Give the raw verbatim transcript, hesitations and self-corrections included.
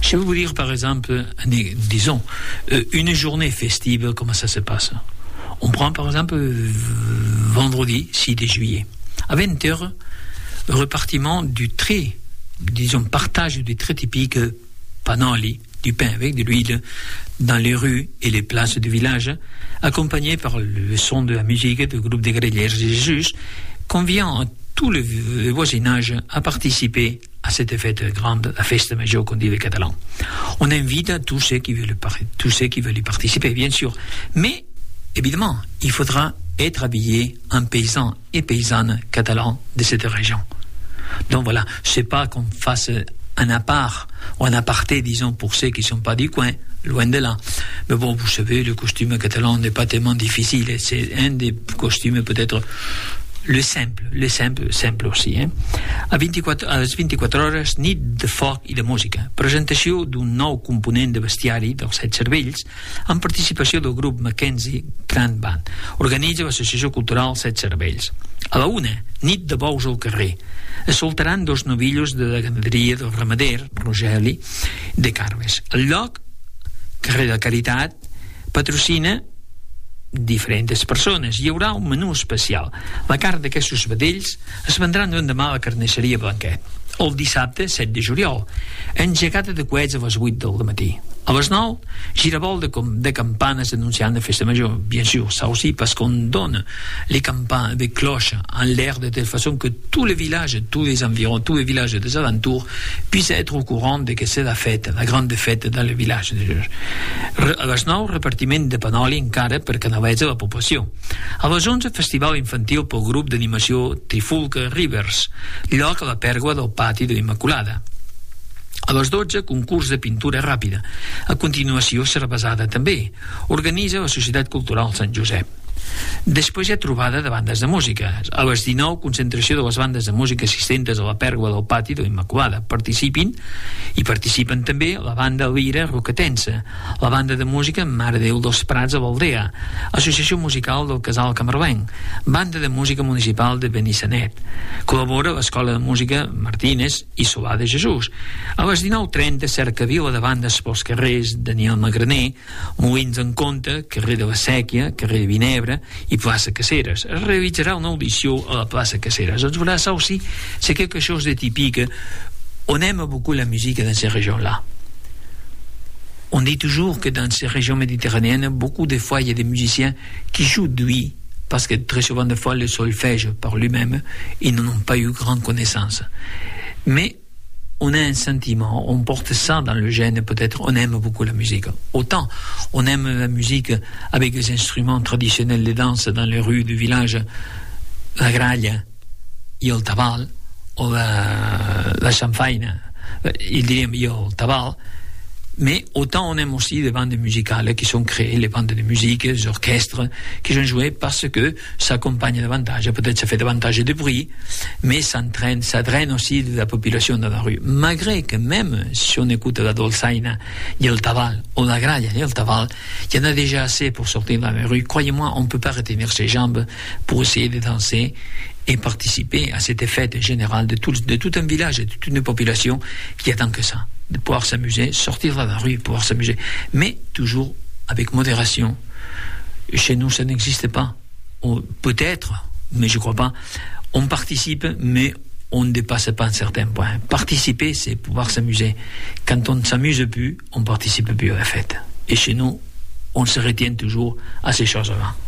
Je vais vous dire, par exemple, disons, une journée festive, comment ça se passe. On prend, par exemple, vendredi six juillet. À vingt heures, repartiment du très, disons, partage du très typique panoli, du pain avec de l'huile, dans les rues et les places du village, accompagné par le son de la musique du groupe des Greliers de Jésus, conviant à tout le voisinage à participer à cette fête grande, la fête majeure qu'on dit les Catalans. On invite tous ceux qui veulent, tous ceux qui veulent y participer, bien sûr. Mais, évidemment, il faudra être habillé en paysan et paysanne catalan de cette région. Donc voilà, c'est pas qu'on fasse un appart ou un aparté, disons, pour ceux qui ne sont pas du coin, loin de là. Mais bon, vous savez, le costume catalan n'est pas tellement difficile. C'est un des costumes peut-être le simple, le simple, simple aussi. Eh? A, vint-i-quatre, a les vint-i-quatre hores, nit de foc i de música. Presentació d'un nou component de bestiari dels Set Cervells amb participació del grup Mackenzie Grand Band. Organitza l'Associació Cultural Set Cervells. A la una, nit de bous al carrer. Es soltaran dos novillos de la ganaderia del ramader, Rogeli, de Carves. El lloc, carrer de Caritat, patrocina diferents persones. Hi haurà un menú especial. La carn d'aquests vedells es vendran l'endemà a la carnisseria Blanquet. El dissabte, set de juliol, engegada de coets a les vuit del matí. A les nou, giravolt de, de campanes anunciant la festa major. Bien sûr, ça aussi parce qu'on donne les campanes de cloches en l'air de telle façon que tous les villages, tous les environs, tous les villages des alentours puissent être au courant de que c'est la fête, la grande fête dans le village. A les nou, repartiment de panoli encara per canalitzar la població. A les onze, festival infantil pel grup d'animació Trifulca Rivers, lloc a la pèrgua del pati de l'Immaculada. A les dotze, concurs de pintura ràpida. A continuació, cervesada també. Organitza la Societat Cultural Sant Josep. Després hi ha trobada de bandes de música. A les dinou, concentració de les bandes de música assistentes a la pèrgua del pati de l'Immaculada. Participin i participen també la banda Lira Rocatensa, la banda de música Mare Déu dels Prats a l'Aldea, Associació Musical del Casal Camarlenc, banda de música municipal de Benissanet. Col·labora l'Escola de Música Martínez i Solà de Jesús. A les dinou trenta, cercavila de bandes pels carrers Daniel Magraner, Molins en Conte, carrer de la Sèquia, carrer de Vinebre i plaça Caceres. Es realitzarà una audició a la plaça Caceres. Doncs voilà, ça aussi, c'est quelque chose de typique. On aime beaucoup la musique dans ces régions-là. On dit toujours que dans ces régions méditerranéennes, beaucoup de fois, il y a des musiciens qui jouent d'ouïe, parce que très souvent de fois, le solfège par lui-même, ils n'en ont pas eu grande connaissance. Mais on a un sentiment, on porte ça dans le gène, peut-être, on aime beaucoup la musique. Autant on aime la musique avec les instruments traditionnels de danse dans les rues du village, la gralla i el tabal, o la, la chanfaina, il dirait mieux le tabal, mais autant on aime aussi les bandes musicales qui sont créées, les bandes de musique, les orchestres qui sont joués parce que ça accompagne davantage, peut-être ça fait davantage de bruit, mais ça entraîne, ça draine aussi de la population dans la rue. Malgré que même si on écoute la dolçaina et le tabal, ou la gralla et le tabal, il y en a déjà assez pour sortir dans la rue. Croyez-moi, on ne peut pas retenir ses jambes pour essayer de danser et participer à cette fête générale de tout, de tout un village, de toute une population qui attend que ça, de pouvoir s'amuser, sortir dans la rue, pouvoir s'amuser, mais toujours avec modération. Chez nous, ça n'existe pas. On, peut-être, mais je ne crois pas. On participe, mais on ne dépasse pas un certain point. Participer, c'est pouvoir s'amuser. Quand on ne s'amuse plus, on ne participe plus à la fête. Et chez nous, on se retient toujours à ces choses-là.